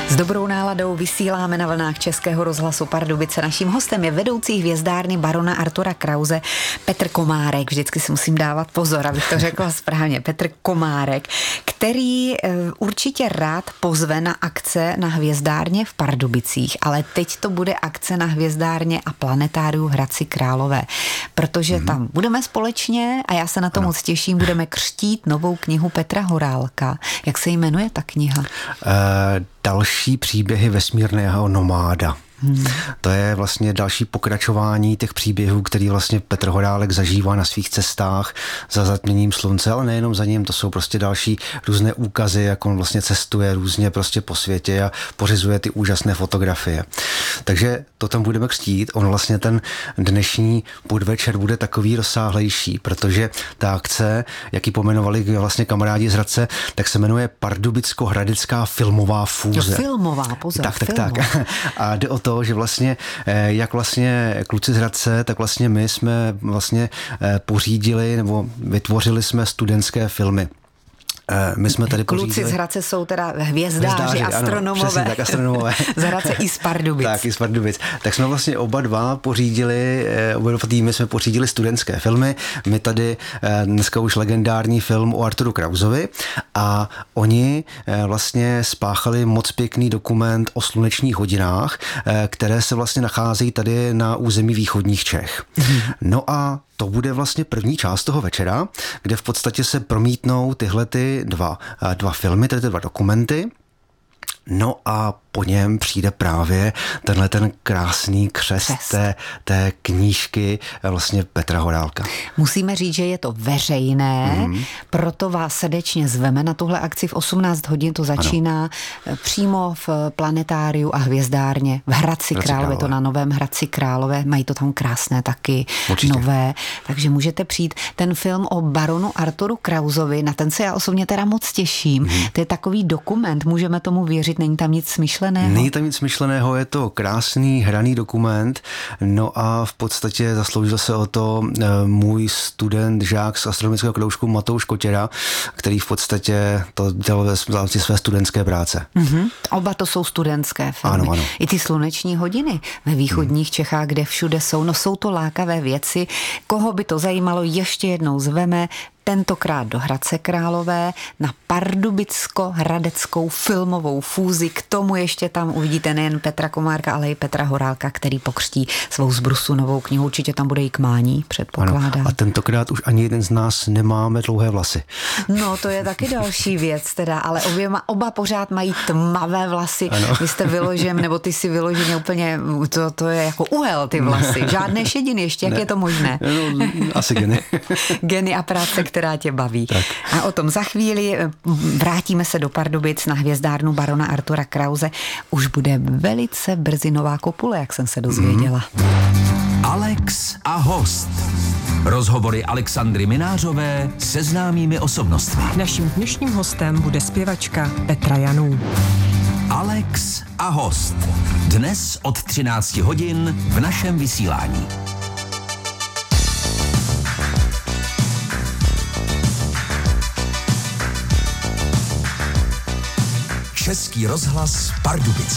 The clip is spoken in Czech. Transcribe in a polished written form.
S dobrou náladou vysíláme na vlnách Českého rozhlasu Pardubice. Naším hostem je vedoucí hvězdárny barona Artura Krause Petr Komárek. Vždycky si musím dávat pozor, abych to řekla správně. Petr Komárek, který určitě rád pozve na akce na hvězdárně v Pardubicích, ale teď to bude akce na hvězdárně a planetáriu v Hradci Králové, protože tam budeme společně a já se na to moc těším, budeme křtít novou knihu Petra Horálka. Jak se jmenuje ta kniha? Další příběhy vesmírného nomáda. To je vlastně další pokračování těch příběhů, který vlastně Petr Horálek zažívá na svých cestách za zatměním slunce, ale nejenom za ním, to jsou prostě další různé úkazy, jak on vlastně cestuje různě prostě po světě a pořizuje ty úžasné fotografie. Takže to tam budeme křtít. On vlastně ten dnešní podvečer bude takový rozsáhlejší, protože ta akce, jak ji pomenovali vlastně kamarádi z Hradce, tak se jmenuje Pardubicko-hradecká filmová fúze. Filmová, pozor. Tak. A jde o to, že vlastně, jak vlastně kluci z Hradce, tak vlastně my jsme vlastně pořídili nebo vytvořili jsme studentské filmy. My jsme tady pořídili... Kluci z Hradce jsou teda hvězdáři, astronomové. Ano, přesně tak, astronomové. Z Hradce i z Pardubic. Tak, i z Pardubic. Tak jsme vlastně oba dva týmy jsme pořídili studentské filmy. My tady dneska už legendární film o Arturu Krausovi a oni vlastně spáchali moc pěkný dokument o slunečních hodinách, které se vlastně nacházejí tady na území východních Čech. No a to bude vlastně první část toho večera, kde v podstatě se promítnou tyhle ty dva filmy, tedy ty dva dokumenty. No a po něm přijde právě tenhle ten krásný křest té knížky vlastně Petra Horálka. Musíme říct, že je to veřejné, proto vás srdečně zveme na tuhle akci v 18 hodin. To začíná přímo v planetáriu a hvězdárně v Hradci Králové, to na Novém Hradci Králové. Mají to tam krásné taky, nové, takže můžete přijít. Ten film o baronu Arturu Krausovi, na ten se já osobně teda moc těším. To je takový dokument, můžeme tomu věřit, není tam nic smyšleného. Není tam nic smyšleného, je to krásný hraný dokument, no a v podstatě zasloužil se o to můj student, žák z astronomického kroužku Matouš Kotěra, který v podstatě to dělal ve své studentské práce. Oba to jsou studentské filmy. Ano. I ty sluneční hodiny ve východních Čechách, kde všude jsou, no jsou to lákavé věci. Koho by to zajímalo, ještě jednou zveme, tentokrát do Hradce Králové na Pardubicko-hradeckou filmovou fúzi. K tomu ještě tam uvidíte nejen Petra Komárka, ale i Petra Horálka, který pokřtí svou zbrusu novou knihu. Určitě tam bude i k mání, předpokládám. A tentokrát už ani jeden z nás nemáme dlouhé vlasy. No, to je taky další věc teda, ale oba pořád mají tmavé vlasy. Ano. Vy jste vyložen, nebo ty si vyloženě úplně, to je jako uhel ty vlasy. Žádné šediny ještě, jak je to možné? No, asi geny. Geny a práce, která tě baví. Tak. A o tom za chvíli vrátíme se do Pardubic na hvězdárnu barona Artura Krause. Už bude velice brzy nová kopule, jak jsem se dozvěděla. Alex a host. Rozhovory Alexandry Minářové se známými osobnostmi. Naším dnešním hostem bude zpěvačka Petra Janů. Alex a host. Dnes od 13 hodin v našem vysílání. Český rozhlas Pardubice.